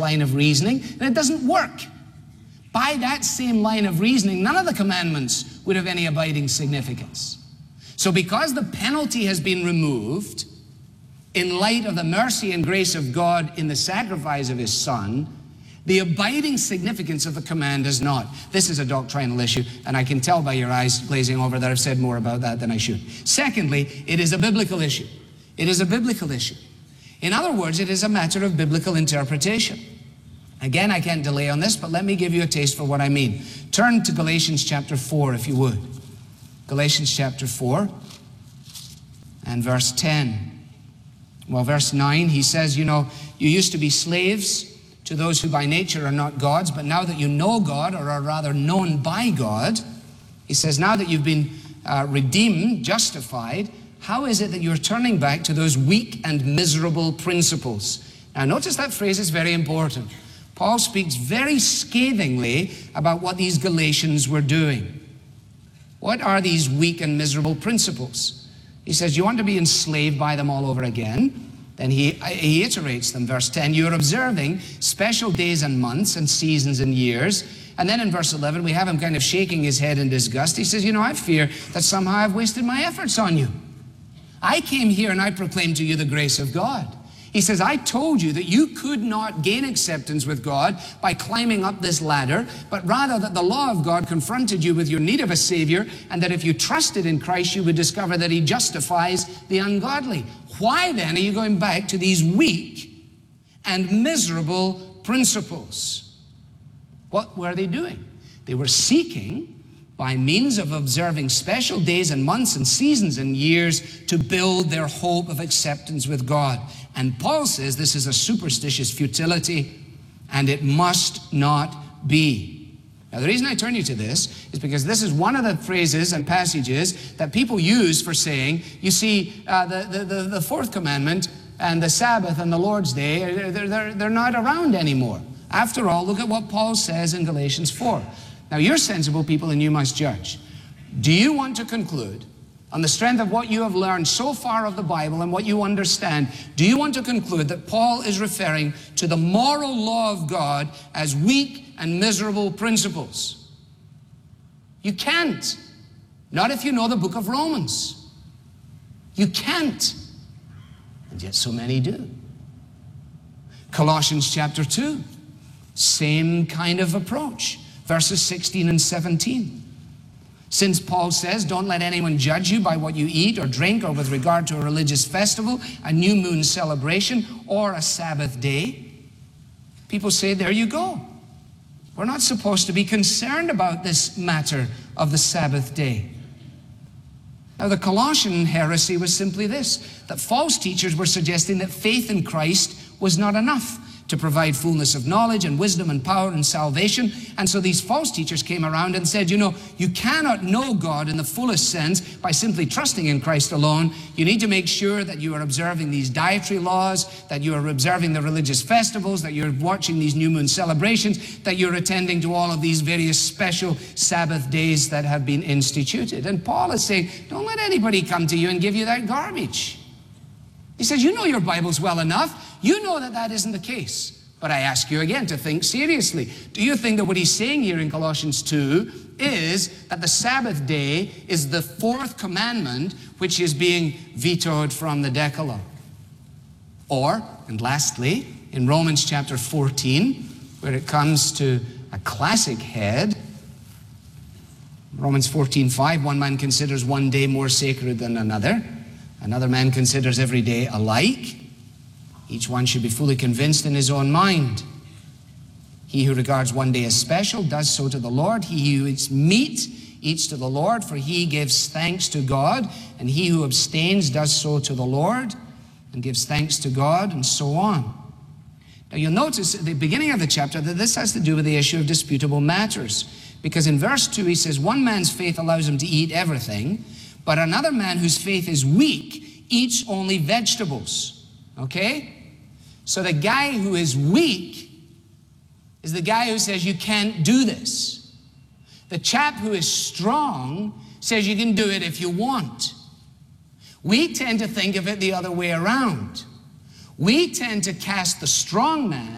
line of reasoning, and it doesn't work. By that same line of reasoning, none of the commandments would have any abiding significance. So because the penalty has been removed, in light of the mercy and grace of God in the sacrifice of his Son, the abiding significance of the command is not. This is a doctrinal issue, and I can tell by your eyes glazing over that I've said more about that than I should. Secondly, it is a biblical issue. It is a biblical issue. In other words, it is a matter of biblical interpretation. Again, I can't delay on this, but let me give you a taste for what I mean. Turn to Galatians chapter 4, if you would. Galatians chapter 4 and verse 10. Well, verse 9, he says, you used to be slaves to those who by nature are not God's, but now that you know God, or are rather known by God, he says, now that you've been redeemed, justified, how is it that you're turning back to those weak and miserable principles? Now, notice that phrase is very important. Paul speaks very scathingly about what these Galatians were doing. What are these weak and miserable principles? He says, you want to be enslaved by them all over again? Then he iterates them. Verse 10, you're observing special days and months and seasons and years. And then in verse 11, we have him kind of shaking his head in disgust. He says, I fear that somehow I've wasted my efforts on you. I came here and I proclaimed to you the grace of God. He says, I told you that you could not gain acceptance with God by climbing up this ladder, but rather that the law of God confronted you with your need of a Savior, and that if you trusted in Christ, you would discover that he justifies the ungodly. Why then are you going back to these weak and miserable principles? What were they doing? They were seeking, by means of observing special days and months and seasons and years, to build their hope of acceptance with God. And Paul says this is a superstitious futility, and it must not be. Now, the reason I turn you to this is because this is one of the phrases and passages that people use for saying, you see, the fourth commandment and the Sabbath and the Lord's Day, they're not around anymore. After all, look at what Paul says in Galatians 4. Now, you're sensible people and you must judge. Do you want to conclude, on the strength of what you have learned so far of the Bible and what you understand, do you want to conclude that Paul is referring to the moral law of God as weak and miserable principles? You can't. Not if you know the book of Romans. You can't. And yet so many do. Colossians chapter 2, same kind of approach. Verses 16 and 17. Since Paul says, don't let anyone judge you by what you eat or drink, or with regard to a religious festival, a new moon celebration, or a Sabbath day, people say, there you go. We're not supposed to be concerned about this matter of the Sabbath day. Now, the Colossian heresy was simply this, that false teachers were suggesting that faith in Christ was not enough to provide fullness of knowledge and wisdom and power and salvation. And so these false teachers came around and said, you cannot know God in the fullest sense by simply trusting in Christ alone. You need to make sure that you are observing these dietary laws, that you are observing the religious festivals, that you're watching these new moon celebrations, that you're attending to all of these various special Sabbath days that have been instituted. And Paul is saying, don't let anybody come to you and give you that garbage. He says, you know your Bibles well enough. You know that that isn't the case. But I ask you again to think seriously. Do you think that what he's saying here in Colossians 2 is that the Sabbath day is the fourth commandment which is being vetoed from the Decalogue? Or, and lastly, in Romans chapter 14, where it comes to a classic head, Romans 14:5, one man considers one day more sacred than another. Another man considers every day alike. Each one should be fully convinced in his own mind. He who regards one day as special does so to the Lord. He who eats meat eats to the Lord, for he gives thanks to God. And he who abstains does so to the Lord and gives thanks to God, and so on. Now you'll notice at the beginning of the chapter that this has to do with the issue of disputable matters. Because in verse 2 he says, one man's faith allows him to eat everything, but another man whose faith is weak eats only vegetables. Okay? So the guy who is weak is the guy who says you can't do this. The chap who is strong says you can do it if you want. We tend to think of it the other way around. We tend to cast the strong man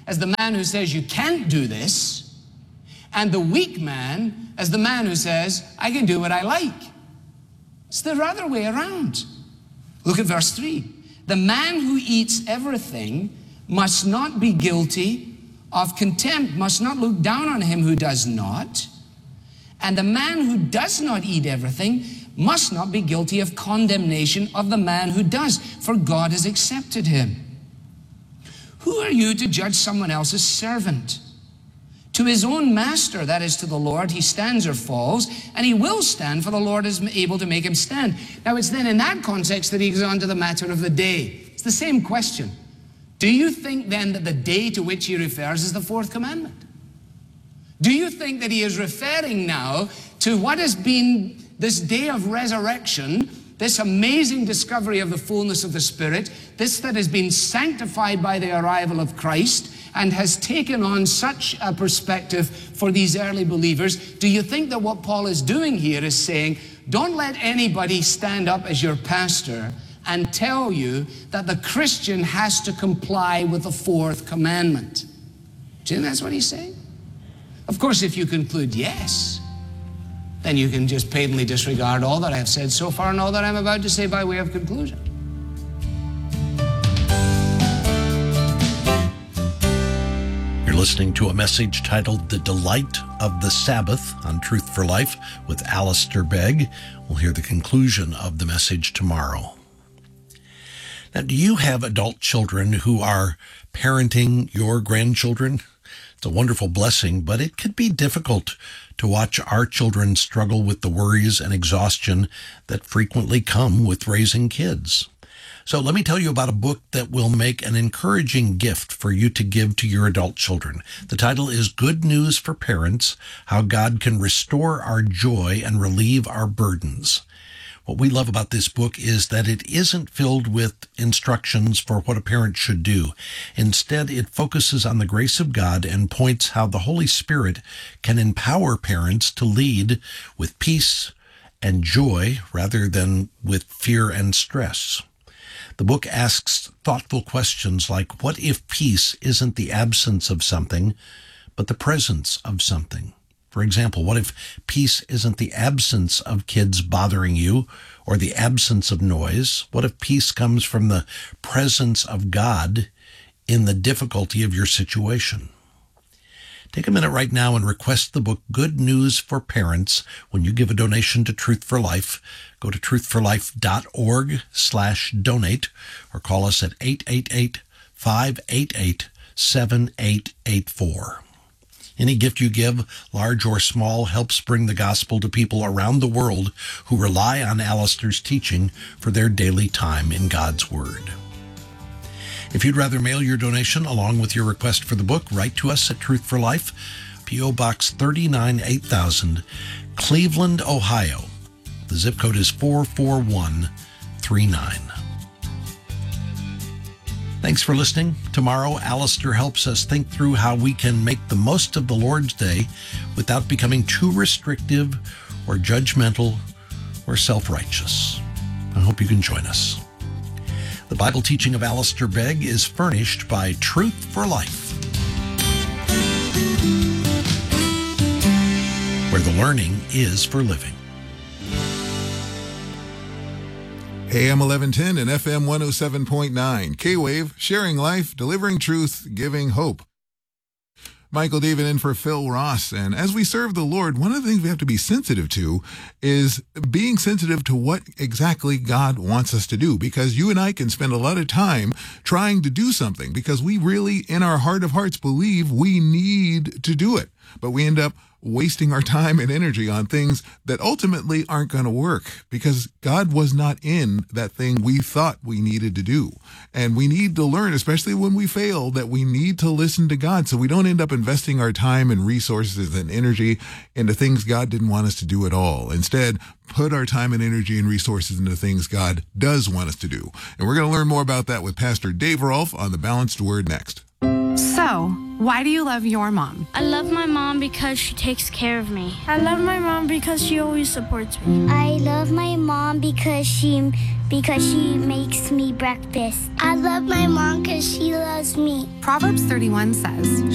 as the man who says you can't do this, and the weak man as the man who says, I can do what I like. It's the other way around. Look at verse 3. The man who eats everything must not be guilty of contempt, must not look down on him who does not. And the man who does not eat everything must not be guilty of condemnation of the man who does, for God has accepted him. Who are you to judge someone else's servant? To his own master, that is to the Lord, he stands or falls, and he will stand, for the Lord is able to make him stand. Now it's then in that context that he goes on to the matter of the day. It's the same question. Do you think then that the day to which he refers is the fourth commandment? Do you think that he is referring now to what has been this day of resurrection, this amazing discovery of the fullness of the Spirit, this that has been sanctified by the arrival of Christ and has taken on such a perspective for these early believers? Do you think that what Paul is doing here is saying, don't let anybody stand up as your pastor and tell you that the Christian has to comply with the fourth commandment? Do you think that's what he's saying? Of course, if you conclude yes, then you can just patently disregard all that I have said so far and all that I'm about to say by way of conclusion. You're listening to a message titled The Delight of the Sabbath on Truth for Life with Alistair Begg. We'll hear the conclusion of the message tomorrow. Now, do you have adult children who are parenting your grandchildren? It's a wonderful blessing, but it could be difficult to watch our children struggle with the worries and exhaustion that frequently come with raising kids. So let me tell you about a book that will make an encouraging gift for you to give to your adult children. The title is Good News for Parents: How God Can Restore Our Joy and Relieve Our Burdens. What we love about this book is that it isn't filled with instructions for what a parent should do. Instead, it focuses on the grace of God and points how the Holy Spirit can empower parents to lead with peace and joy rather than with fear and stress. The book asks thoughtful questions like, what if peace isn't the absence of something, but the presence of something? For example, what if peace isn't the absence of kids bothering you or the absence of noise? What if peace comes from the presence of God in the difficulty of your situation? Take a minute right now and request the book Good News for Parents when you give a donation to Truth for Life. Go to truthforlife.org/donate or call us at 888-588-7884. Any gift you give, large or small, helps bring the gospel to people around the world who rely on Alistair's teaching for their daily time in God's Word. If you'd rather mail your donation along with your request for the book, write to us at Truth for Life, P.O. Box 39 8000, Cleveland, Ohio. The zip code is 44139. Thanks for listening. Tomorrow, Alistair helps us think through how we can make the most of the Lord's Day without becoming too restrictive or judgmental or self-righteous. I hope you can join us. The Bible teaching of Alistair Begg is furnished by Truth for Life, where the learning is for living. AM 1110 and FM 107.9. K-Wave, sharing life, delivering truth, giving hope. Michael David in for Phil Ross. And as we serve the Lord, one of the things we have to be sensitive to is being sensitive to what exactly God wants us to do. Because you and I can spend a lot of time trying to do something because we really, in our heart of hearts, believe we need to do it. But we end up wasting our time and energy on things that ultimately aren't going to work because God was not in that thing we thought we needed to do. And we need to learn, especially when we fail, that we need to listen to God so we don't end up investing our time and resources and energy into things God didn't want us to do at all. Instead, put our time and energy and resources into things God does want us to do. And we're going to learn more about that with Pastor Dave Rolfe on The Balanced Word next. So, why do you love your mom? I love my mom because she takes care of me. I love my mom because she always supports me. I love my mom because she makes me breakfast. I love my mom because she loves me. Proverbs 31 says,